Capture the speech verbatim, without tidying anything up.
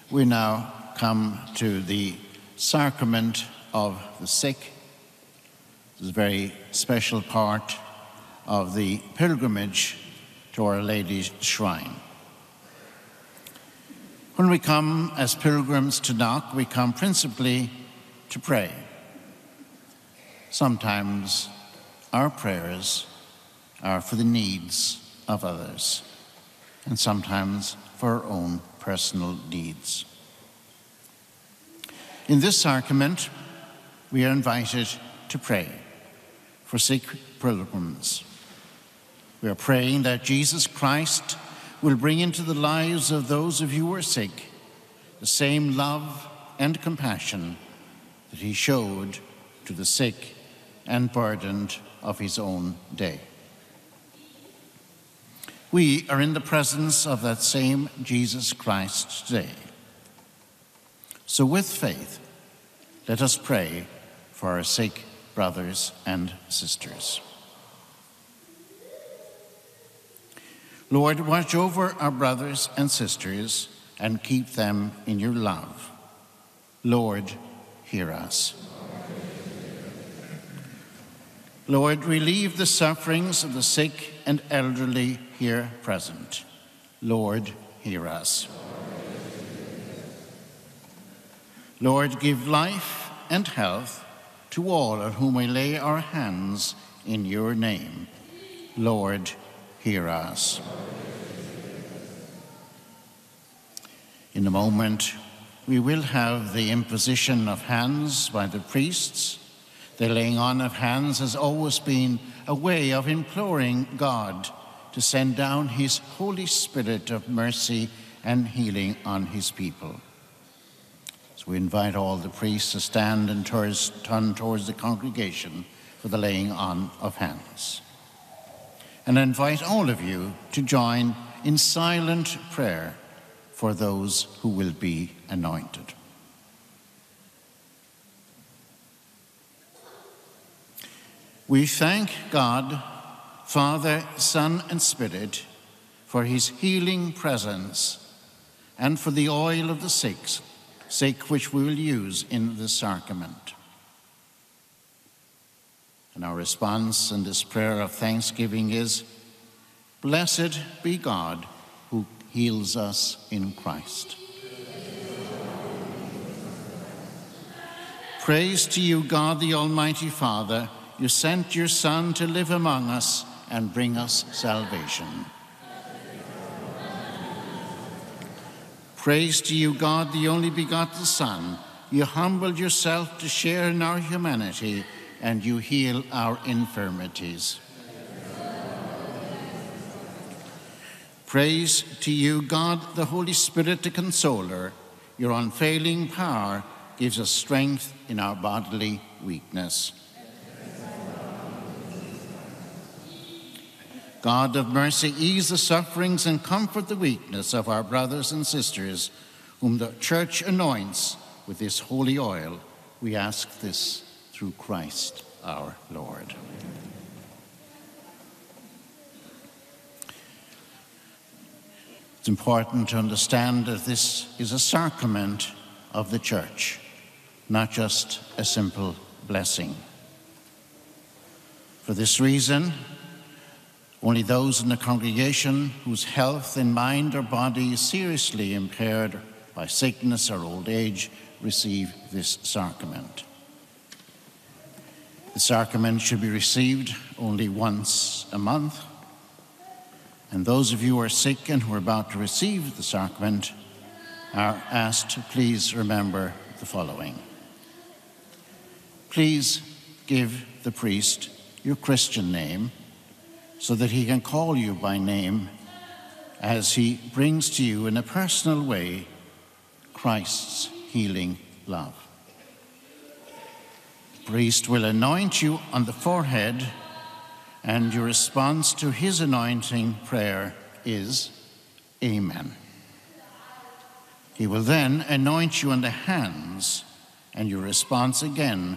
We now come to the sacrament of the sick. This is a very special part of the pilgrimage to Our Lady's shrine. When we come as pilgrims to Knock, we come principally to pray. Sometimes our prayers are for the needs of others, and sometimes for our own personal needs. In this sacrament, we are invited to pray for sick pilgrims. We are praying that Jesus Christ will bring into the lives of those of you who are sick the same love and compassion that he showed to the sick and burdened of his own day. We are in the presence of that same Jesus Christ today. So with faith, let us pray for our sick brothers and sisters. Lord, watch over our brothers and sisters and keep them in your love. Lord, hear us. Lord, relieve the sufferings of the sick and elderly here present. Lord, hear us. Lord, give life and health to all on whom we lay our hands in your name. Lord, hear us. In a moment, we will have the imposition of hands by the priests. The laying on of hands has always been a way of imploring God to send down his Holy Spirit of mercy and healing on his people. So we invite all the priests to stand and turn towards the congregation for the laying on of hands. And I invite all of you to join in silent prayer for those who will be anointed. We thank God, Father, Son, and Spirit, for his healing presence and for the oil of the sick, sick which we will use in the sacrament. And our response in this prayer of thanksgiving is, Blessed be God who heals us in Christ. Praise to you, God the Almighty Father. You sent your Son to live among us and bring us salvation. Praise to you, God, the only begotten Son. You humbled yourself to share in our humanity, and you heal our infirmities. Praise to you, God, the Holy Spirit, the Consoler. Your unfailing power gives us strength in our bodily weakness. God of mercy, ease the sufferings and comfort the weakness of our brothers and sisters, whom the Church anoints with this holy oil. We ask this through Christ our Lord. It's important to understand that this is a sacrament of the Church, not just a simple blessing. For this reason, only those in the congregation whose health in mind or body is seriously impaired by sickness or old age receive this sacrament. The sacrament should be received only once a month, and those of you who are sick and who are about to receive the sacrament are asked to please remember the following. Please give the priest your Christian name, so that he can call you by name as he brings to you in a personal way Christ's healing love. The priest will anoint you on the forehead, and your response to his anointing prayer is, Amen. He will then anoint you on the hands, and your response again